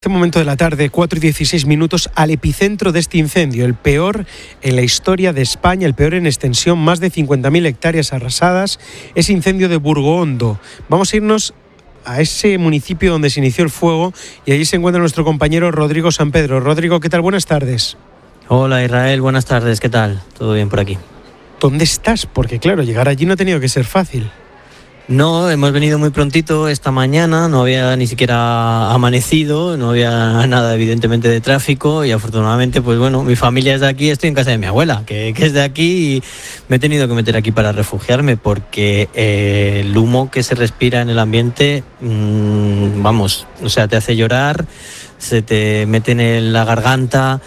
este momento de la tarde, 4:16, al epicentro de este incendio, el peor en la historia de España, el peor en extensión, más de 50.000 hectáreas arrasadas, ese incendio de Burgondo. Vamos a irnos a ese municipio donde se inició el fuego y allí se encuentra nuestro compañero Rodrigo San Pedro. Rodrigo, ¿qué tal? Buenas tardes. Hola Israel, buenas tardes, ¿qué tal? ¿Todo bien por aquí? ¿Dónde estás? Porque claro, llegar allí no ha tenido que ser fácil. No, hemos venido muy prontito esta mañana, no había ni siquiera amanecido, no había nada evidentemente de tráfico y afortunadamente, pues bueno, mi familia es de aquí, estoy en casa de mi abuela, que es de aquí y me he tenido que meter aquí para refugiarme porque el humo que se respira en el ambiente, vamos, o sea, te hace llorar, se te mete en la garganta,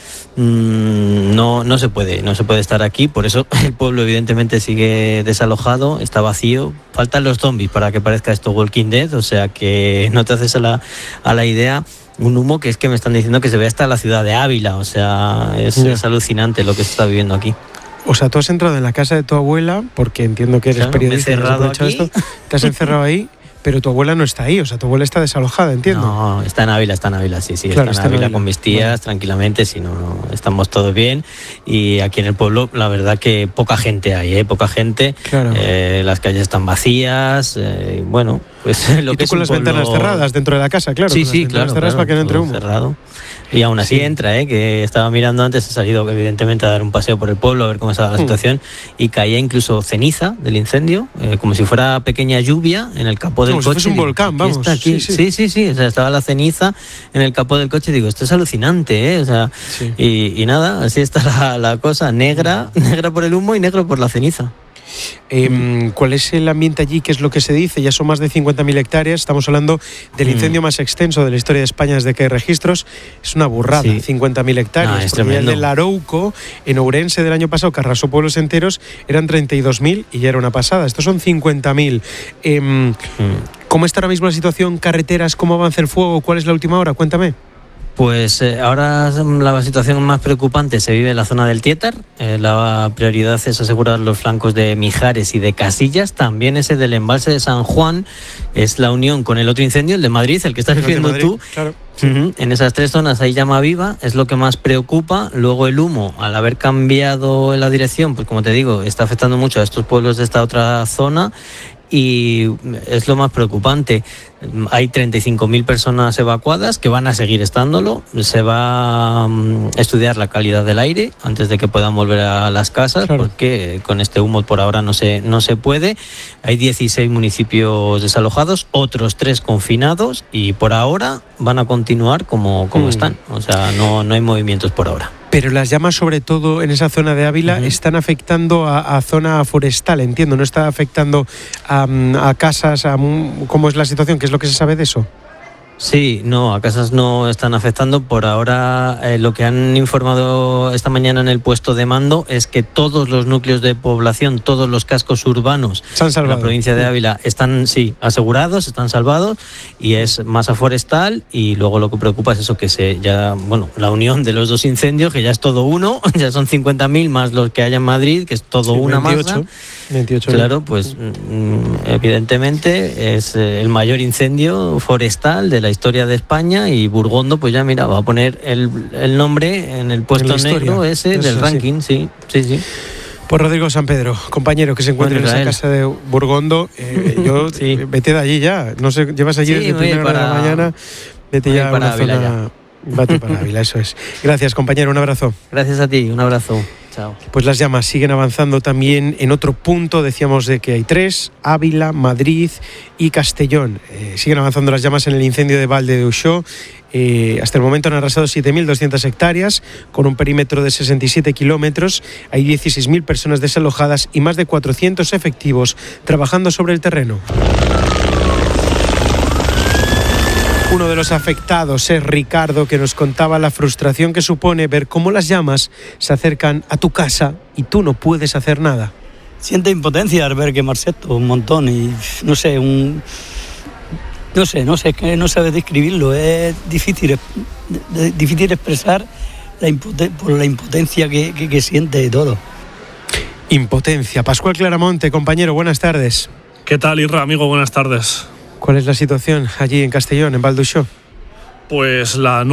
no se puede estar aquí, por eso el pueblo evidentemente sigue desalojado, está vacío, faltan los zombies para que parezca esto Walking Dead, o sea que no te haces a la idea. Un humo que es que me están diciendo que se ve hasta la ciudad de Ávila, o sea, es alucinante lo que se está viviendo aquí. O sea, tú has entrado en la casa de tu abuela, porque entiendo que eres periodista y has aprovechado esto, te has encerrado ahí. Pero tu abuela no está ahí, o sea, tu abuela está desalojada, entiendo. No, está en Ávila, sí, claro, está en Ávila con mis tías, tranquilamente, si no, estamos todos bien. Y aquí en el pueblo, la verdad que poca gente hay, poca gente. Claro. Las calles están vacías, bueno, pues lo ¿Y que tú con las ventanas cerradas dentro de la casa, claro? Sí, claro, para que no entre humo. Cerrado. Y aún así entra, que estaba mirando antes, he salido evidentemente a dar un paseo por el pueblo, a ver cómo estaba la situación, y caía incluso ceniza del incendio, como si fuera pequeña lluvia en el capó del coche. Es un volcán, vamos. Está aquí. Sí, o sea, estaba la ceniza en el capó del coche, digo, esto es alucinante, o sea, y nada, así está la cosa, negra por el humo y negro por la ceniza. ¿Cuál es el ambiente allí? ¿Qué es lo que se dice? Ya son más de 50.000 hectáreas. Estamos hablando del incendio más extenso de la historia de España desde que hay registros. Es una burrada, 50.000 hectáreas. Es porque el del Arouco, en Ourense del año pasado, que arrasó pueblos enteros, eran 32.000 y ya era una pasada. Estos son 50.000. ¿Cómo está ahora mismo la situación? ¿Carreteras? ¿Cómo avanza el fuego? ¿Cuál es la última hora? Cuéntame. Pues ahora la situación más preocupante se vive en la zona del Tietar. La prioridad es asegurar los flancos de Mijares y de Casillas. También ese del embalse de San Juan es la unión con el otro incendio, el de Madrid, el que estás viviendo tú. Claro. En esas tres zonas hay llama viva, es lo que más preocupa. Luego el humo, al haber cambiado la dirección, pues como te digo, está afectando mucho a estos pueblos de esta otra zona. Y es lo más preocupante. Hay 35.000 personas evacuadas que van a seguir estándolo. Se va a estudiar la calidad del aire antes de que puedan volver a las casas, porque con este humo por ahora no se puede. Hay 16 municipios desalojados, otros 3 confinados y por ahora van a continuar como están. O sea, no hay movimientos por ahora. Pero las llamas, sobre todo en esa zona de Ávila, están afectando a zona forestal, entiendo, no está afectando a casas, ¿cómo es la situación? ¿Qué es lo que se sabe de eso? Sí, no, a casas no están afectando. Por ahora, lo que han informado esta mañana en el puesto de mando es que todos los núcleos de población, todos los cascos urbanos de la provincia de Ávila están asegurados, están salvados, y es masa forestal. Y luego lo que preocupa es eso, que la unión de los dos incendios, que ya es todo uno, ya son 50.000 más los que hay en Madrid, que es todo una 28, masa. 28. Claro, pues evidentemente es el mayor incendio forestal de la historia de España, y Burgondo, pues ya mira, va a poner el nombre en el puesto negro ese del ranking, sí. Pues Rodrigo San Pedro, compañero que se encuentra en esa casa de Burgondo, vete de allí ya, no sé, llevas allí desde primera hora de la mañana, vete ya a una zona, vete para Ávila, eso es. Gracias, compañero, un abrazo. Gracias a ti, un abrazo. Chao. Pues las llamas siguen avanzando también en otro punto, decíamos de que hay 3, Ávila, Madrid y Castellón. Siguen avanzando las llamas en el incendio de Valde de Uxó. Hasta el momento han arrasado 7.200 hectáreas con un perímetro de 67 kilómetros. Hay 16.000 personas desalojadas y más de 400 efectivos trabajando sobre el terreno. Uno de los afectados es Ricardo, que nos contaba la frustración que supone ver cómo las llamas se acercan a tu casa y tú no puedes hacer nada. Siente impotencia al ver quemarse esto un montón y no sé, no sabes describirlo. Es difícil expresar por la impotencia que siente todo. Impotencia. Pascual Claramonte, compañero, buenas tardes. ¿Qué tal, Irra, amigo? Buenas tardes. ¿Cuál es la situación allí en Castellón, en Valde de Uxó? Pues la